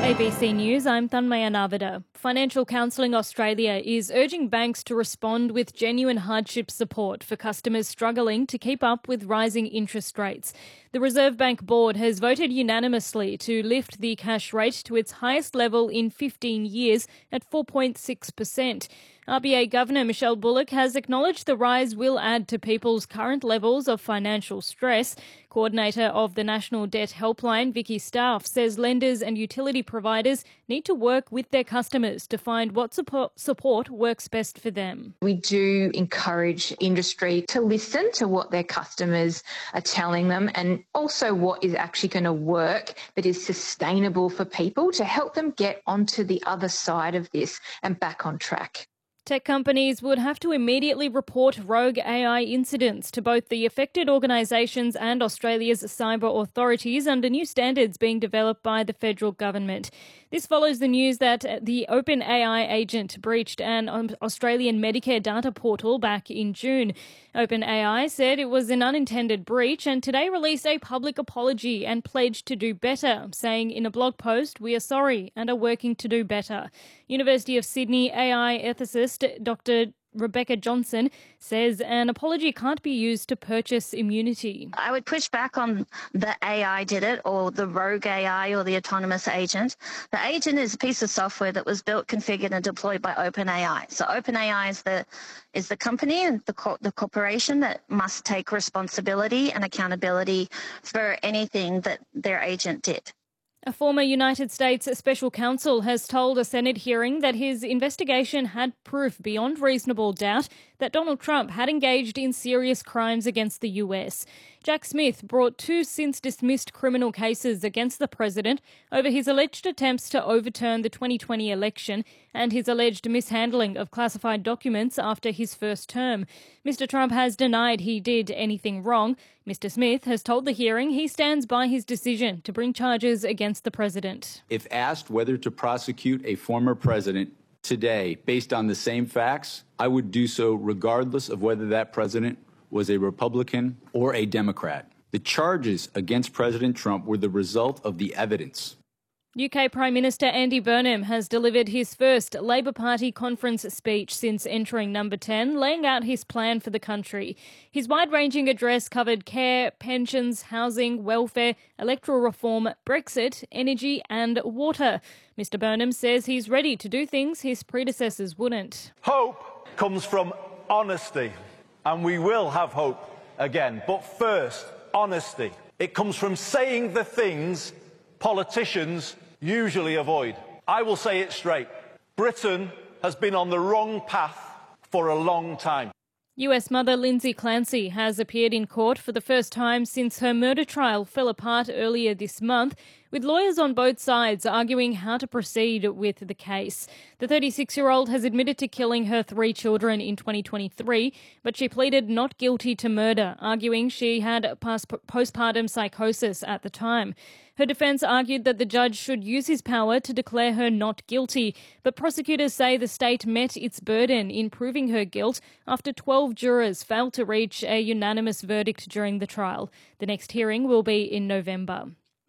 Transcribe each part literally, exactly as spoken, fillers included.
A B C News, I'm Thanmaya Navada. Financial Counselling Australia is urging banks to respond with genuine hardship support for customers struggling to keep up with rising interest rates. The Reserve Bank Board has voted unanimously to lift the cash rate to its highest level in fifteen years at four point six percent. R B A Governor Michelle Bullock has acknowledged the rise will add to people's current levels of financial stress. Coordinator of the National Debt Helpline, Vicky Staff, says lenders and utility providers need to work with their customers to find what support, support works best for them. We do encourage industry to listen to what their customers are telling them and also what is actually going to work that is sustainable for people to help them get onto the other side of this and back on track. Tech companies would have to immediately report rogue A I incidents to both the affected organisations and Australia's cyber authorities under new standards being developed by the federal government. This follows the news that the OpenAI agent breached an Australian Medicare data portal back in June. OpenAI said it was an unintended breach and today released a public apology and pledged to do better, saying in a blog post, "We are sorry and are working to do better." University of Sydney A I ethicist Doctor Rebecca Johnson says an apology can't be used to purchase immunity. I would push back on the A I did it or the rogue A I or the autonomous agent. The agent is a piece of software that was built, configured and deployed by OpenAI. So OpenAI is the is the company and the, co- the corporation that must take responsibility and accountability for anything that their agent did. A former United States special counsel has told a Senate hearing that his investigation had proof beyond reasonable doubt that Donald Trump had engaged in serious crimes against the U S. Jack Smith brought two since-dismissed criminal cases against the president over his alleged attempts to overturn the twenty twenty election and his alleged mishandling of classified documents after his first term. Mister Trump has denied he did anything wrong. Mister Smith has told the hearing he stands by his decision to bring charges against the president. If asked whether to prosecute a former president today based on the same facts, I would do so regardless of whether that president was a Republican or a Democrat. The charges against President Trump were the result of the evidence. U K Prime Minister Andy Burnham has delivered his first Labor Party conference speech since entering number ten, laying out his plan for the country. His wide-ranging address covered care, pensions, housing, welfare, electoral reform, Brexit, energy and water. Mister Burnham says he's ready to do things his predecessors wouldn't. Hope comes from honesty, and we will have hope again. But first, honesty. It comes from saying the things politicians usually avoid. I will say it straight. Britain has been on the wrong path for a long time. U S mother Lindsay Clancy has appeared in court for the first time since her murder trial fell apart earlier this month, with lawyers on both sides arguing how to proceed with the case. The thirty-six-year-old has admitted to killing her three children in twenty twenty-three, but she pleaded not guilty to murder, arguing she had postpartum psychosis at the time. Her defence argued that the judge should use his power to declare her not guilty, but prosecutors say the state met its burden in proving her guilt after twelve jurors failed to reach a unanimous verdict during the trial. The next hearing will be in November.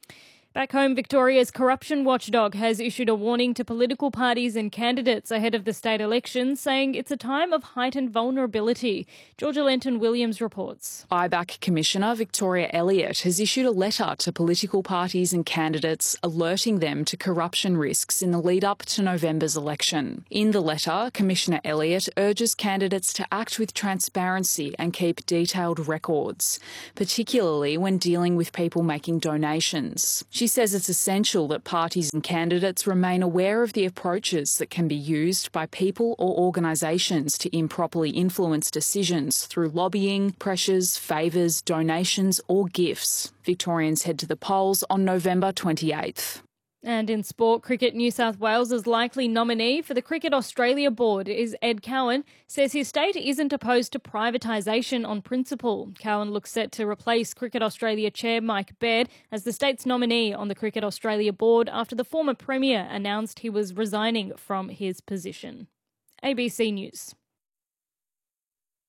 Back home, Victoria's corruption watchdog has issued a warning to political parties and candidates ahead of the state elections, saying it's a time of heightened vulnerability. Georgia Lenton-Williams reports. I B A C Commissioner Victoria Elliott has issued a letter to political parties and candidates alerting them to corruption risks in the lead-up to November's election. In the letter, Commissioner Elliott urges candidates to act with transparency and keep detailed records, particularly when dealing with people making donations. She says it's essential that parties and candidates remain aware of the approaches that can be used by people or organisations to improperly influence decisions through lobbying, pressures, favours, donations or gifts. Victorians head to the polls on November twenty-eighth. And in sport, Cricket New South Wales' likely nominee for the Cricket Australia board is Ed Cowan, says his state isn't opposed to privatisation on principle. Cowan looks set to replace Cricket Australia chair Mike Baird as the state's nominee on the Cricket Australia board after the former premier announced he was resigning from his position. A B C News.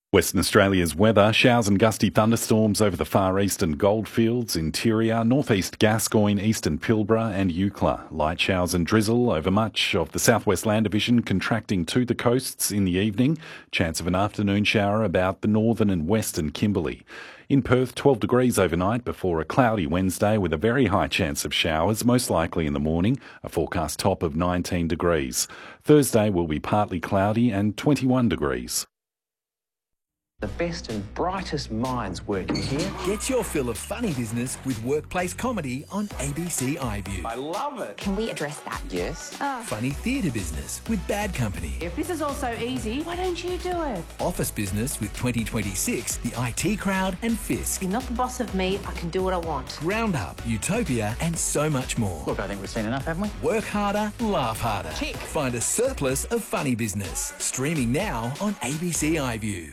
Western Australia's weather, showers and gusty thunderstorms over the far eastern Goldfields, interior, northeast Gascoyne, eastern Pilbara and Eucla. Light showers and drizzle over much of the southwest land division, contracting to the coasts in the evening. Chance of an afternoon shower about the northern and western Kimberley. In Perth, twelve degrees overnight before a cloudy Wednesday with a very high chance of showers, most likely in the morning, a forecast top of nineteen degrees. Thursday will be partly cloudy and twenty-one degrees. The best and brightest minds working here. Get your fill of funny business with workplace comedy on A B C iView. I love it. Can we address that? Yes. Oh. Funny theatre business with Bad Company. If this is all so easy, why don't you do it? Office business with twenty twenty-six, the I T Crowd and Fisk. You're not the boss of me, I can do what I want. Roundup, Utopia and so much more. Look, I think we've seen enough, haven't we? Work harder, laugh harder. Tick. Find a surplus of funny business. Streaming now on A B C iView.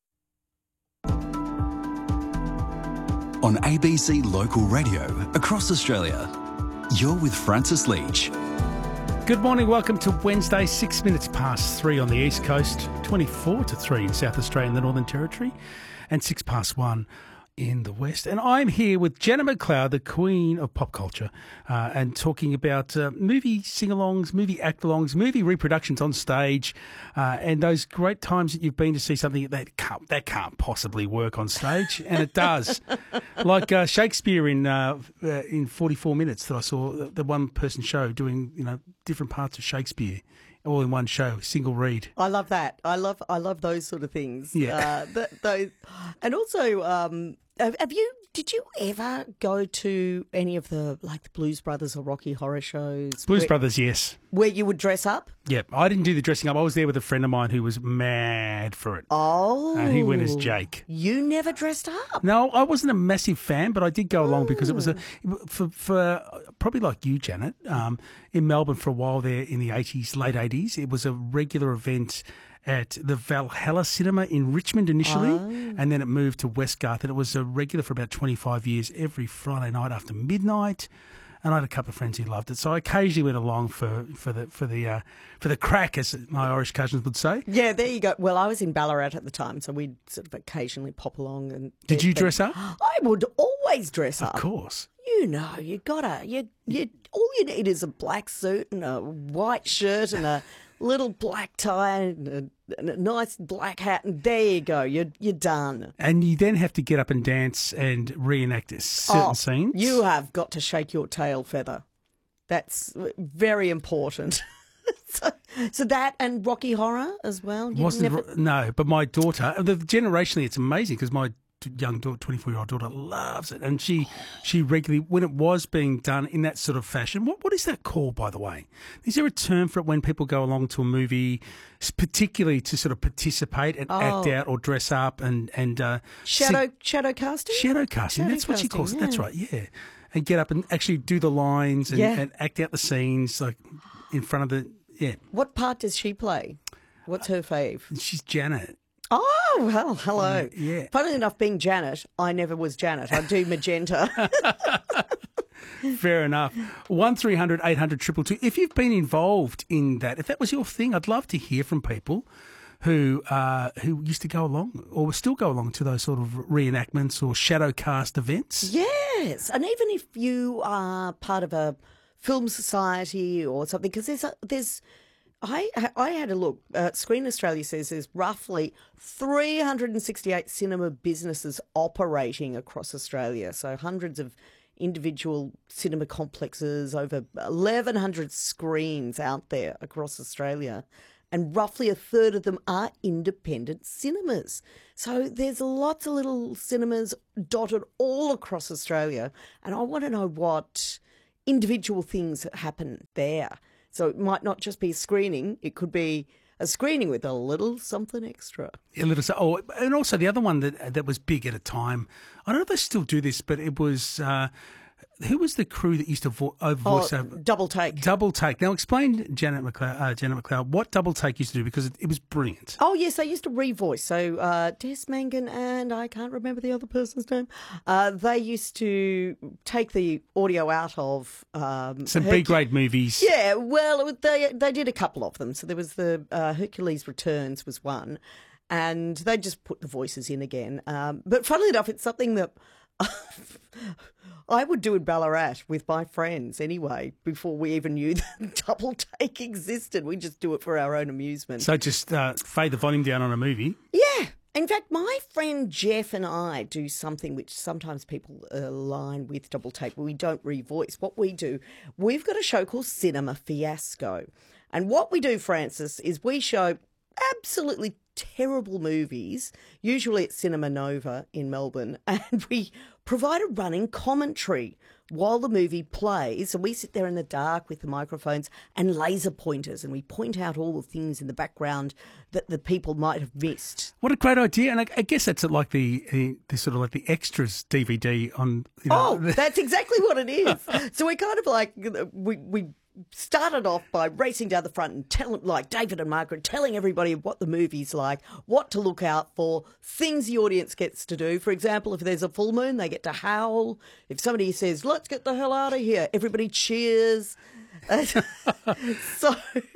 On A B C Local Radio across Australia, you're with Francis Leach. Good morning, welcome to Wednesday, six minutes past three on the East Coast, twenty-four to three in South Australia and the Northern Territory, and six past one in the West. And I'm here with Jenna McLeod, the queen of pop culture, uh, and talking about uh, movie sing-alongs, movie act-alongs, movie reproductions on stage, uh, and those great times that you've been to see something that can't, that can't possibly work on stage, and it does. Like uh, Shakespeare in uh, uh, in forty-four minutes that I saw, the, the one-person show doing, you know, different parts of Shakespeare. All in one show, single read. I love that. I love I love those sort of things. Yeah. Uh, th- those, and also, um, have, have you? Did you ever go to any of the like the Blues Brothers or Rocky Horror shows? Blues where, Brothers, yes. Where you would dress up? Yep. I didn't do the dressing up. I was there with a friend of mine who was mad for it. Oh. And he went as Jake. You never dressed up? No, I wasn't a massive fan, but I did go along because it was a for, for probably like you, Janet, um, in Melbourne for a while there in the eighties, late eighties. It was a regular event at the Valhalla Cinema in Richmond initially, oh. and then it moved to Westgarth, and it was a regular for about twenty-five years every Friday night after midnight. And I had a couple of friends who loved it, so I occasionally went along for for the for the uh, for the crack, as my Irish cousins would say. Yeah, there you go. Well, I was in Ballarat at the time, so we'd sort of occasionally pop along. And did you dress up? I would always dress up. Of course. You know, you gotta you you. All you need is a black suit and a white shirt and a little black tie and a, and a nice black hat, and there you go. You're you're done. And you then have to get up and dance and reenact certain oh, scenes. You have got to shake your tail feather. That's very important. so, so that and Rocky Horror as well. You Wasn't never... no, but my daughter, the generationally, it's amazing because my young daughter, twenty-four-year-old daughter, loves it, and she she regularly, when it was being done in that sort of fashion. What what is that called, by the way? Is there a term for it when people go along to a movie, particularly to sort of participate and oh. act out or dress up and and uh, shadow sing, shadow casting? Shadow casting. Shadow that's casting, what she calls it. Yeah. That's right. Yeah, and get up and actually do the lines and, yeah. and act out the scenes like in front of the yeah. What part does she play? What's her fave? She's Janet. Oh, well, hello. Yeah. Funnily enough, being Janet, I never was Janet. I do Magenta. Fair enough. one three hundred eight hundred two two two. If you've been involved in that, if that was your thing, I'd love to hear from people who uh, who used to go along or still go along to those sort of reenactments or shadow cast events. Yes. And even if you are part of a film society or something, because there's a, there's... I I had a look. Uh, Screen Australia says there's roughly three hundred sixty-eight cinema businesses operating across Australia. So hundreds of individual cinema complexes, over eleven hundred screens out there across Australia. And roughly a third of them are independent cinemas. So there's lots of little cinemas dotted all across Australia. And I want to know what individual things happen there. So it might not just be a screening; it could be a screening with a little something extra. A little, oh, and also the other one that that was big at a time. I don't know if they still do this, but it was uh, who was the crew that used to vo- over voice oh, over Double Take? Double Take. Now explain, Janet McLeod, uh, Janet McLeod, what Double Take used to do, because it, it was brilliant. Oh yes, they used to revoice. So uh, Des Mangan and I can't remember the other person's name. Uh, they used to take the audio out of um, some Herc- B grade movies. Yeah, well, they they did a couple of them. So there was the uh, Hercules Returns was one. and they just put the voices in again. Um, but funnily enough, it's something that I would do in Ballarat with my friends anyway, before we even knew that double take existed. We just do it for our own amusement. So just uh, fade the volume down on a movie? Yeah. In fact, my friend Jeff and I do something which sometimes people align with double take, but we don't revoice. What we do, we've got a show called Cinema Fiasco. And what we do, Francis, is we show absolutely terrible movies, usually at Cinema Nova in Melbourne, and we provide a running commentary while the movie plays, and we sit there in the dark with the microphones and laser pointers, and we point out all the things in the background that the people might have missed. What a great idea. And I, I guess that's like the, the, the sort of like the extras D V D on... You know. Oh, that's exactly what it is. So we're kind of like, we we started off by racing down the front and telling, like David and Margaret, telling everybody what the movie's like, what to look out for, things the audience gets to do. For example, if there's a full moon, they get to howl. If somebody says, let's get the hell out of here, everybody cheers. So...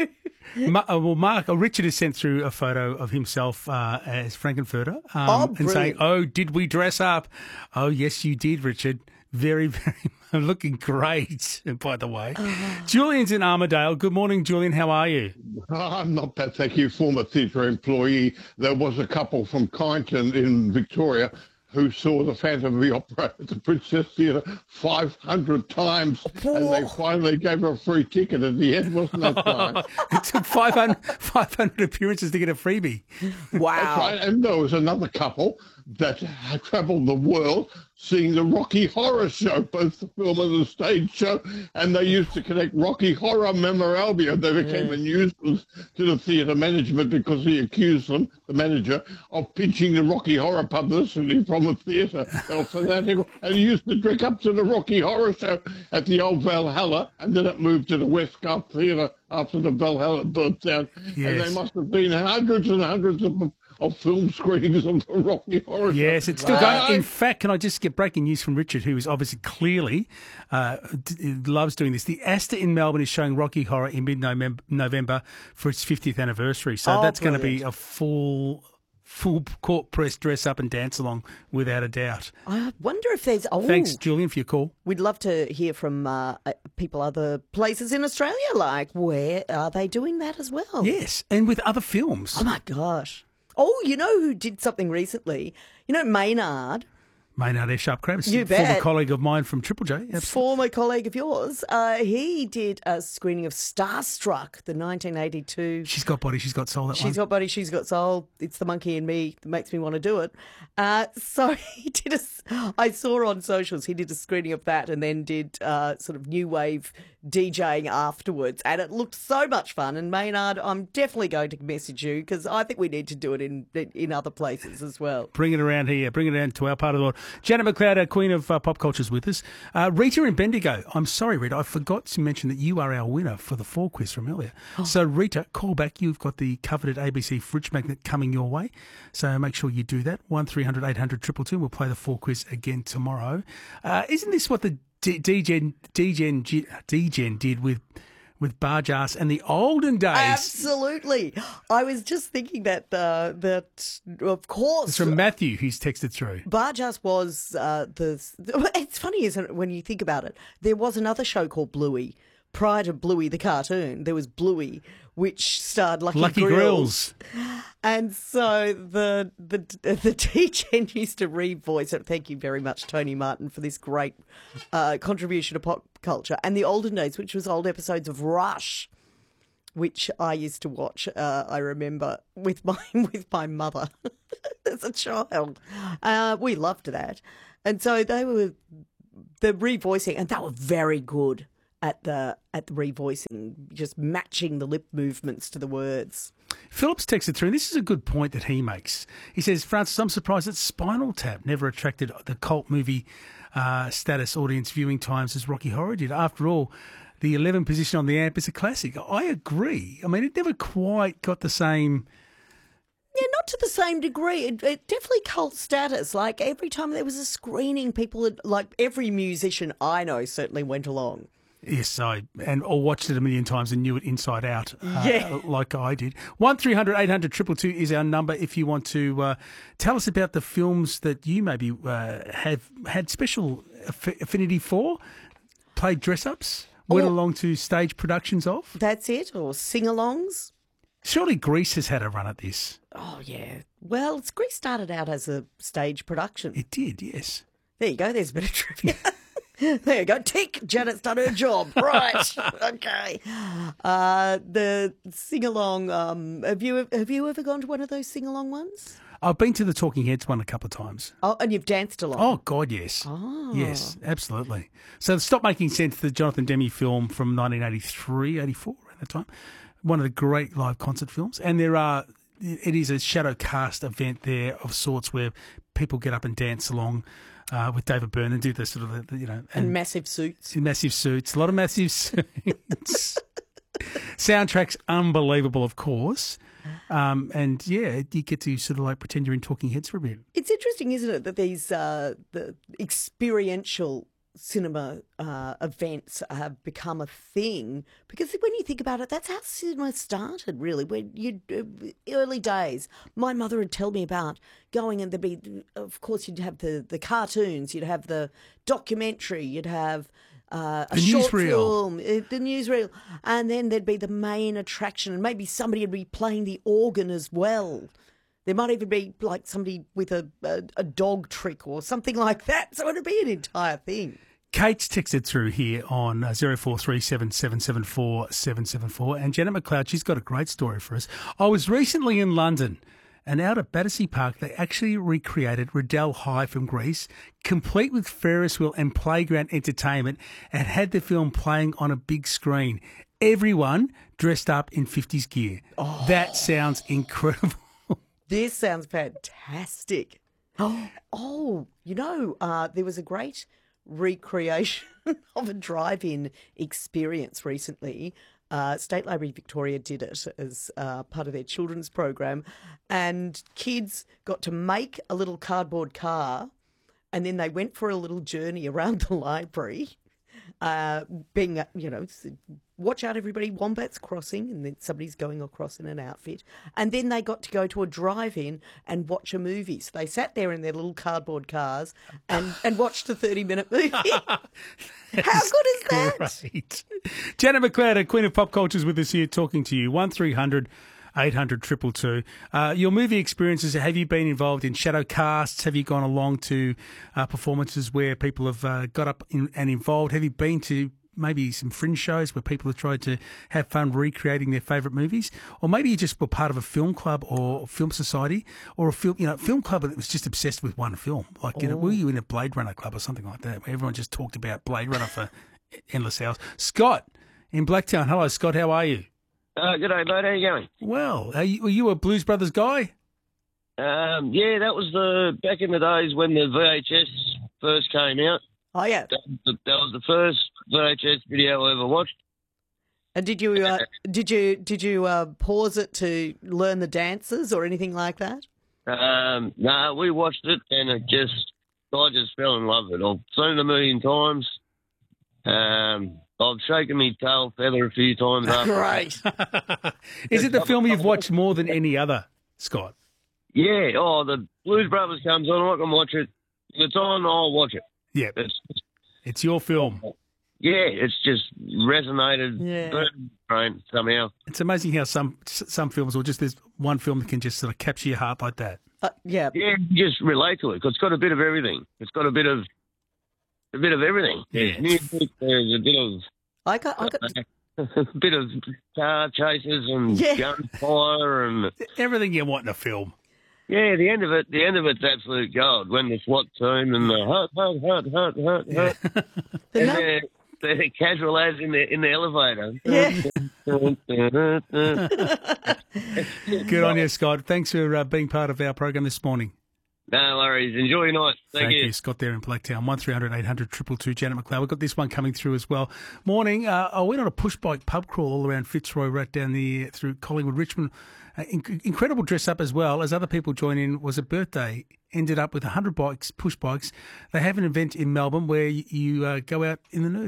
Ma- uh, well, Mark, uh, Richard has sent through a photo of himself uh, as Frankenfurter um, oh, and saying, oh, did we dress up? Oh, yes, you did, Richard. Very, very looking great, by the way. Uh, Julian's in Armidale. Good morning, Julian. How are you? I'm not bad, thank you. Former theatre employee. There was a couple from Kyneton in Victoria who saw the Phantom of the Opera at the Princess Theatre five hundred times, and they finally gave her a free ticket at the end, wasn't that time? It took five hundred, five hundred appearances to get a freebie. Wow. That's right. And there was another couple that had travelled the world seeing the Rocky Horror Show, both the film and the stage show, and they used to connect Rocky Horror memorabilia. They became yeah. a nuisance to the theatre management because he accused them, the manager, of pinching the Rocky Horror publicity from the theatre. And he used to drink up to the Rocky Horror Show at the old Valhalla, and then it moved to the Westgarth Theatre after the Valhalla burnt down. Yes. And there must have been hundreds and hundreds of of film screenings of the Rocky Horror Show. Yes, it's still wow. going. In fact, can I just get breaking news from Richard, who is obviously clearly uh, d- loves doing this. The Astor in Melbourne is showing Rocky Horror in mid-November for its fiftieth anniversary. So oh, that's brilliant. going to be a full... full court press dress up and dance along, without a doubt. I wonder if there's... Oh, thanks, Julian, for your call. We'd love to hear from uh, people other places in Australia, like where are they doing that as well? Yes, and with other films. Oh, my gosh. Oh, you know who did something recently? You know Maynard? Maynard F. Sharp Krabs, you former bet. colleague of mine from Triple J. Absolutely. Former colleague of yours. Uh, he did a screening of Starstruck, the nineteen eighty-two. She's got body, she's got soul, that She's one. got body, she's got soul. It's the monkey in me that makes me want to do it. Uh, so he did a, I saw on socials, he did a screening of that and then did uh, sort of new wave DJing afterwards. And it looked so much fun. And Maynard, I'm definitely going to message you because I think we need to do it in in other places as well. Bring it around here. Bring it around to our part of the world. Janet McLeod, our Queen of uh, Pop Culture, is with us. Uh, Rita in Bendigo. I'm sorry, Rita, I forgot to mention that you are our winner for the fall quiz from earlier. Oh. So, Rita, call back. You've got the coveted A B C fridge magnet coming your way. So make sure you do that. one three hundred eight hundred two two two. We'll play the fall quiz again tomorrow. Uh, isn't this what the D- D-Gen, D-Gen, D-Gen did with... with Bargearse and the olden days? Absolutely. I was just thinking that, uh, that of course... It's from Matthew, who's texted through. Bargearse was uh, the... It's funny, isn't it, when you think about it? There was another show called Bluey. Prior to Bluey the cartoon, there was Bluey, which starred Lucky, Lucky Grills. Grills. And so the the the D-Gen used to revoice it. Thank you very much, Tony Martin, for this great uh, contribution to pop culture. And the olden days, which was old episodes of Rush, which I used to watch, uh, I remember, with my with my mother as a child. Uh, we loved that. And so they were the revoicing, and they were very good at the at the revoicing, just matching the lip movements to the words. Phillips texted through, and this is a good point that he makes. He says, Francis, I'm surprised that Spinal Tap never attracted the cult movie uh, status audience viewing times as Rocky Horror did. After all, the eleventh position on the amp is a classic. I agree. I mean, it never quite got the same... Yeah, not to the same degree. It, it definitely cult status. Like, every time there was a screening, people, had, like, every musician I know certainly went along. Yes, I and or watched it a million times and knew it inside out, uh, Yeah. like I did. One three hundred eight hundred two two two is our number if you want to uh, tell us about the films that you maybe uh, have had special aff- affinity for, played dress-ups, went Or- along to stage productions of. That's it, or sing-alongs. Surely Grease has had a run at this. Oh, yeah. Well, it's Grease started out as a stage production. It did, yes. There you go. There's a bit of trivia. There you go. Tick. Janet's done her job. Right. Okay. Uh, the sing-along. Um, have you have you ever gone to one of those sing-along ones? I've been to the Talking Heads one a couple of times. Oh, and you've danced along. Oh, God, yes. Oh. Yes, absolutely. So Stop Making Sense, the Jonathan Demme film from nineteen eighty-three, eighty-four, around that time. One of the great live concert films. And there are, it is a shadow cast event there of sorts where people get up and dance along uh, with David Byrne and do the sort of, the, you know. And, and massive suits. Massive suits. A lot of massive suits. Soundtrack's unbelievable, of course. Um, and yeah, you get to sort of like pretend you're in Talking Heads for a bit. It's interesting, isn't it, that these uh, the experiential cinema uh, events have become a thing, because when you think about it, that's how cinema started, really. When you uh, early days, my mother would tell me about going, and there'd be, of course, you'd have the the cartoons, you'd have the documentary, you'd have uh, a The short newsreel. film, uh, the newsreel, and then there'd be the main attraction, and maybe somebody would be playing the organ as well. There might even be like somebody with a, a, a dog trick or something like that. So it'd be an entire thing. Kate's texted through here on uh, zero four three seven seven seven four seven seven four, and Janet McLeod, she's got a great story for us. I was recently in London, and out at Battersea Park, they actually recreated Riddell High from Greece, complete with Ferris wheel and playground entertainment, and had the film playing on a big screen. Everyone dressed up in fifties gear. Oh. That sounds incredible. This sounds fantastic. Oh, oh you know, uh, there was a great recreation of a drive-in experience recently. Uh, State Library Victoria did it as uh, part of their children's program, and kids got to make a little cardboard car, and then they went for a little journey around the library, uh, being, you know, watch out everybody, Wombats crossing, and then somebody's going across in an outfit. And then they got to go to a drive-in and watch a movie. So they sat there in their little cardboard cars and, and watched a thirty-minute movie. How good is that? Great. Janet McLeod, a Queen of Pop Culture, is with us here talking to you. one three hundred eight hundred two two two. Uh, your movie experiences, have you been involved in shadow casts? Have you gone along to uh, performances where people have uh, got up in, and involved? Have you been to maybe some fringe shows where people have tried to have fun recreating their favourite movies? Or maybe you just were part of a film club or film society, or a film, you know, film club that was just obsessed with one film. Like, you know, were you in a Blade Runner club or something like that, where everyone just talked about Blade Runner for endless hours? Scott in Blacktown. Hello, Scott. How are you? Uh, good day, mate. How you going? Well, are you, were you a Blues Brothers guy? Um, yeah, that was the back in the days when the V H S first came out. Oh, yeah. That, that was the first V H S video I ever watched. And did you uh, did you did you uh, pause it to learn the dances or anything like that? Um, no, we watched it and it just, I just fell in love with it. I've seen it a million times. Um, I've shaken my tail feather a few times. After Great. Is it the film you've watched more than any other, Scott? Yeah. Oh, the Blues Brothers comes on. I can watch it. If it's on, I'll watch it. Yeah. It's, it's your film. Yeah, it's just resonated Yeah. burnt in my brain somehow. It's amazing how some some films, or just there's one film that can just sort of capture your heart like that. Uh, yeah. Yeah, you just relate to it because it's got a bit of everything. It's got a bit of a bit of everything. Yeah. There's music, there's a bit of I got, I got a bit of car chases and Yeah. gunfire and Everything you want in a film. yeah, the end of it, the end of it's absolute gold when the SWAT team and the hut, hut, hut, hut, hut, hut, The and num- the, the casual lads in the in the elevator. Yeah. Good on you, Scott. Thanks for uh, being part of our program this morning. No worries. Enjoy your night. Thank, Thank you. you, Scott, there in Blacktown. one three hundred eight hundred two two two. Janet McLeod. We've got this one coming through as well. Morning. Uh, I went on a push bike pub crawl all around Fitzroy, right down the through Collingwood, Richmond. Uh, inc- incredible dress up as well. As other people join in, was a birthday. Ended up with one hundred bikes, push bikes. They have an event in Melbourne where you, you uh, go out in the nude.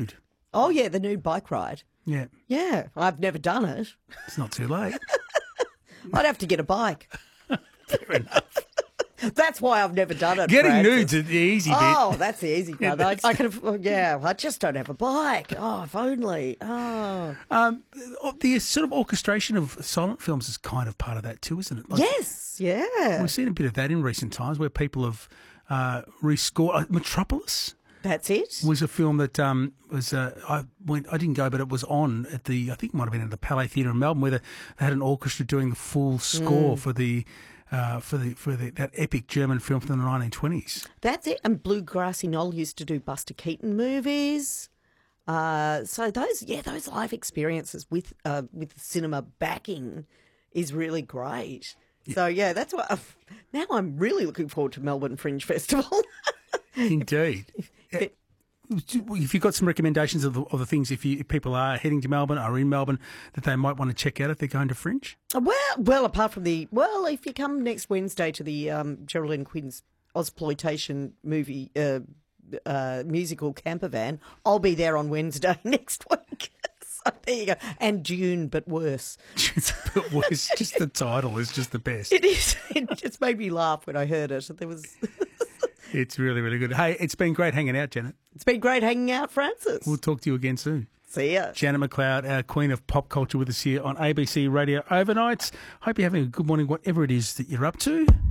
Oh, yeah, the new bike ride. Yeah. Yeah, I've never done it. It's not too late. I'd have to get a bike. Fair enough. That's why I've never done it. Getting Francis. nudes is the easy bit. Oh, that's the easy Yeah, part. I, that's- I could have, yeah, I just don't have a bike. Oh, if only. Oh. Um, the sort of orchestration of silent films is kind of part of that too, isn't it? Like, Yes, yeah. We've seen a bit of that in recent times where people have uh, rescored. Uh, Metropolis That's it. was a film that um, was uh, I went. I didn't go, but it was on at the. I think it might have been at the Palais Theatre in Melbourne, where they, they had an orchestra doing the full score Mm. for the. Uh, for the for the, that epic German film from the nineteen twenties. That's it. And Bluegrassy Knoll used to do Buster Keaton movies. Uh, so those, yeah, those live experiences with uh, with cinema backing is really great. So yeah, that's what. I've, now I'm really looking forward to Melbourne Fringe Festival. Indeed. If you've got some recommendations of the, of the things, if, you, if people are heading to Melbourne, are in Melbourne, that they might want to check out if they're going to Fringe? Well, well, apart from the well, if you come next Wednesday to the um, Geraldine Quinn's Ozploitation movie uh, uh, musical camper van, I'll be there on Wednesday next week. So there you go. And June, but worse. But worse, just the title is just the best. It is. It just made me laugh when I heard it. There was. It's really, really good. Hey, it's been great hanging out, Janet. It's been great hanging out, Francis. We'll talk to you again soon. See ya. Janet McLeod, our queen of pop culture, with us here on A B C Radio Overnights. Hope you're having a good morning, whatever it is that you're up to.